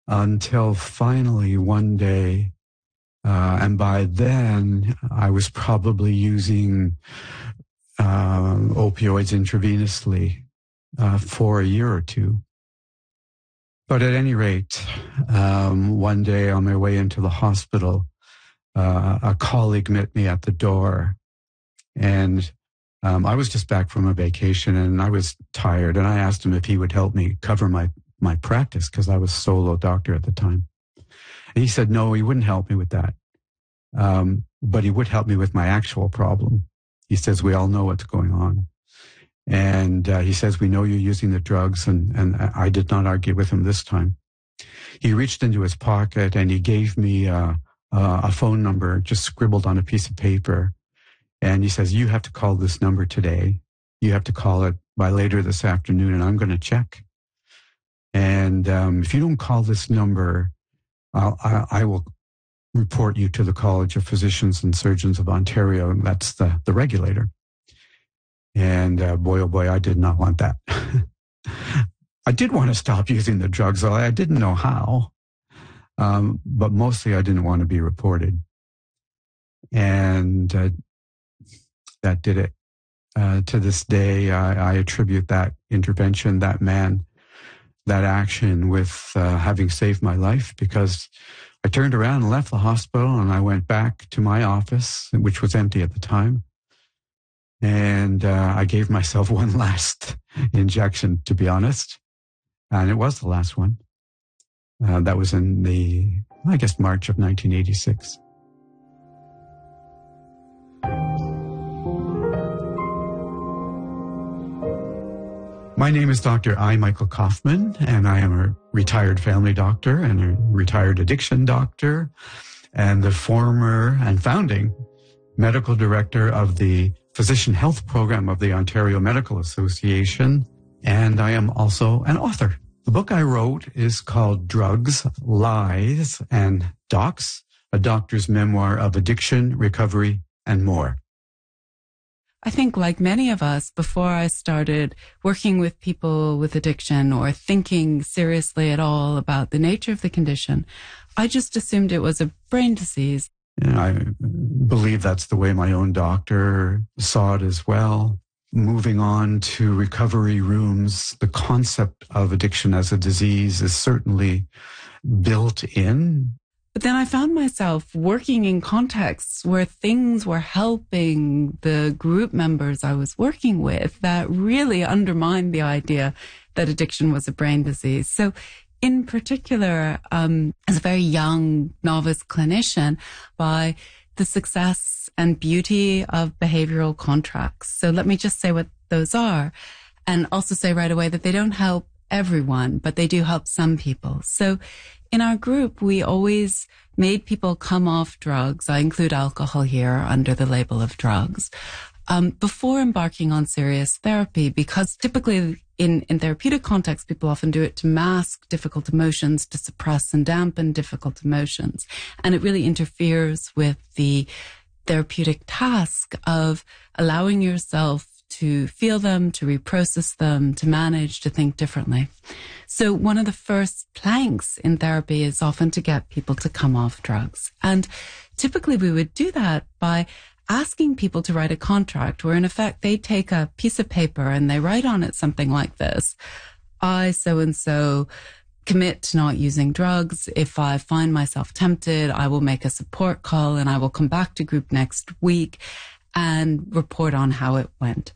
until finally one day, and by then I was probably using opioids intravenously for a year or two. But at any rate, one day on my way into the hospital, a colleague met me at the door, and I was just back from a vacation and I was tired, and I asked him if he would help me cover my practice because I was solo doctor at the time. And he said, no, he wouldn't help me with that. But he would help me with my actual problem. He says, we all know what's going on. And he says, we know you're using the drugs. And I did not argue with him this time. He reached into his pocket and he gave me a phone number just scribbled on a piece of paper. And he says, you have to call this number today. You have to call it by later this afternoon, and I'm going to check. And if you don't call this number, I will report you to the College of Physicians and Surgeons of Ontario. And that's the regulator. And boy, oh boy, I did not want that. I did want to stop using the drugs, though I didn't know how. But mostly I didn't want to be reported. And that did it. To this day, I attribute that intervention, that man, that action with having saved my life, because I turned around and left the hospital and I went back to my office, which was empty at the time. And I gave myself one last injection, to be honest. And it was the last one. That was in March of 1986. My name is Dr. I. Michael Kaufman, and I am a retired family doctor and a retired addiction doctor, and the former and founding medical director of the Physician Health Program of the Ontario Medical Association, and I am also an author. The book I wrote is called Drugs, Lies, and Docs, a doctor's memoir of addiction, recovery, and more. I think, like many of us, before I started working with people with addiction or thinking seriously at all about the nature of the condition, I just assumed it was a brain disease. Yeah, I believe that's the way my own doctor saw it as well. Moving on to recovery rooms, the concept of addiction as a disease is certainly built in. But then I found myself working in contexts where things were helping the group members I was working with that really undermined the idea that addiction was a brain disease. So in particular, as a very young novice clinician, by the success and beauty of behavioral contracts. So let me just say what those are, and also say right away that they don't help everyone, but they do help some people. So in our group, we always made people come off drugs. I include alcohol here under the label of drugs, before embarking on serious therapy, because typically in therapeutic contexts, people often do it to mask difficult emotions, to suppress and dampen difficult emotions. And it really interferes with the therapeutic task of allowing yourself to feel them, to reprocess them, to manage, to think differently. So one of the first planks in therapy is often to get people to come off drugs. And typically we would do that by asking people to write a contract where in effect they take a piece of paper and they write on it something like this: I, so-and-so, commit to not using drugs. If I find myself tempted, I will make a support call and I will come back to group next week and report on how it went.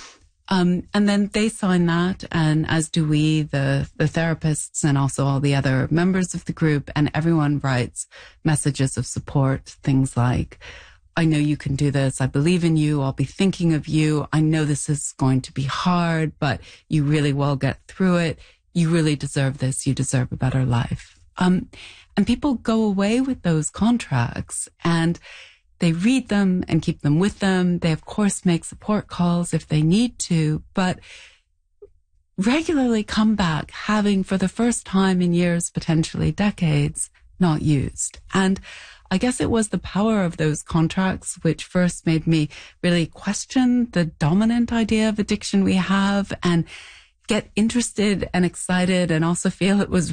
And then they sign that, and as do we, the therapists, and also all the other members of the group, and everyone writes messages of support, things like, I know you can do this. I believe in you. I'll be thinking of you. I know this is going to be hard, but you really will get through it. You really deserve this. You deserve a better life. And people go away with those contracts and they read them and keep them with them. They, of course, make support calls if they need to, but regularly come back having, for the first time in years, potentially decades, not used. And I guess it was the power of those contracts which first made me really question the dominant idea of addiction we have and get interested and excited and also feel it was